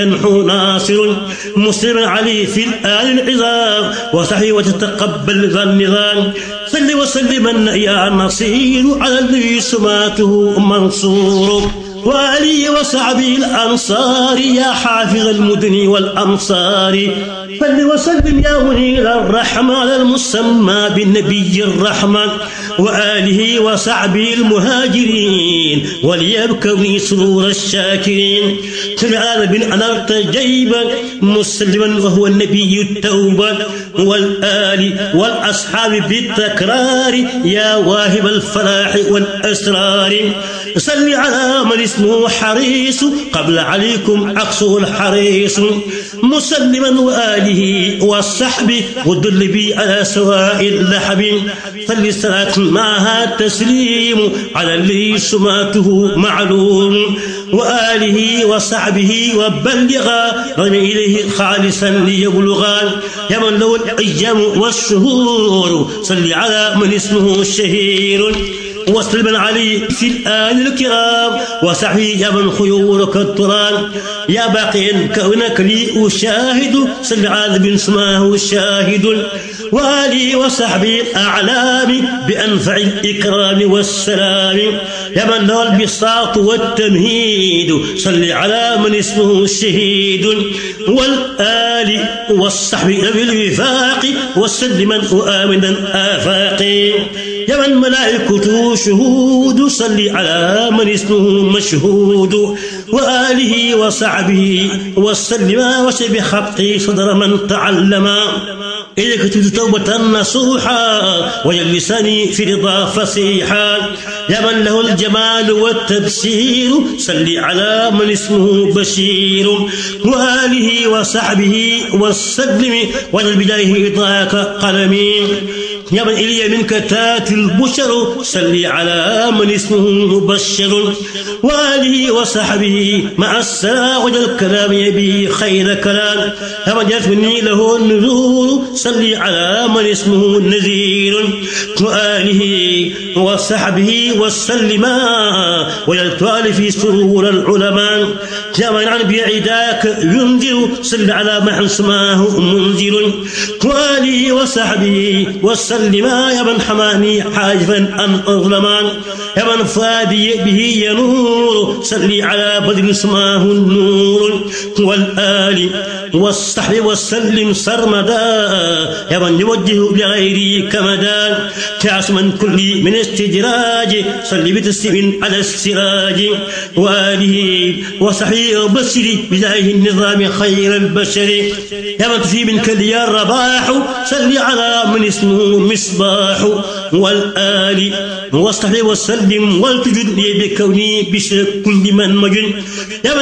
ينحو ناصر مسلما عليه في الآل العظام وصحي وتتقبل ذا النظام صل وسلما يا نصير على الذي سماته منصور وآله وصحبه الأنصار يا حافظ المدن والأمصار صل وسلم يا منير الرحمة على المسمى بالنبي الرحمن وآله وصحبه المهاجرين وليبكوني سرور الشاكرين تعالى بن أنرت جيبا مسلما وهو النبي التوبة والآل والأصحاب بالتكرار يا واهب الفلاح والأسرار صل على من اسمه حريص قبل عليكم أقصه الحريص مسلما وآله والصحب والدل بي على سواء اللحب صل الصلاة معها تسليم على الذي سماته معلوم وآله وصحبه وبلغا رمي إليه خالصا ليبلغا يا من له الأيام والشهور صل على من اسمه الشهير وسلما عليه في الآل الكرام وصحبه يا من خيورك التران يا باقيا كونك لي أشاهد صل على ذي اسمه الشاهد وآله وصحبه الأعلام بأنفع الإكرام والسلام يا من له البساط والتمهيد صل على من اسمه الشهيد والآل والصحب بالوفاق وسلما وآمنا آفاقي يا من ملائكته شهود صل على من اسمه مشهود وآله وصحبه وسلم وشب خطي صدر من تعلم إذا كتبت توبة نصوحا ويلسني في رضا فصيحا يا من له الجمال والتبشير صل على من اسمه بشير وآله وصحبه وسلم والبدايه إطاك قلمي يا من إلي منك تات البشر صل على من اسمه مبشر وآله وصحبه مع السلام وجل الكلام يبي خير كلام يا من يثني له النذور صل على من اسمه النذير وآله وصحبه وسلم ويلتوال في سرور العلماء يا من عن بعداك ينذر صل على من اسمه منذر وآله وصحبه وسلم يا من حماني حاجفا أن أظلمان يا من فادي به ينور صل على بدر اسمه النور والآل والصحب وسلم سرمدا يا من يوجه لغيري كمدا تعص من كل من استدراج صل بتسليم على السراج وآله وصحبه بشري بجاه النظام خير البشر يا من تفي منك لي الرباح صل على من اسمه مصباح والآل واصطحب وسلم والتجد لي بكوني بشر كل من مجن